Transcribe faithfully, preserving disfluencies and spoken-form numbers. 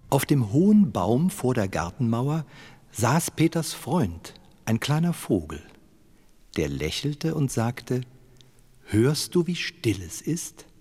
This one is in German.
Auf dem hohen Baum vor der Gartenmauer saß Peters Freund, ein kleiner Vogel. Der lächelte und sagte: »Hörst du, wie still es ist?